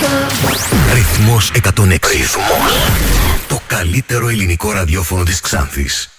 Ρυθμός 106. Ρυθμός. Το καλύτερο ελληνικό ραδιόφωνο της Ξάνθης.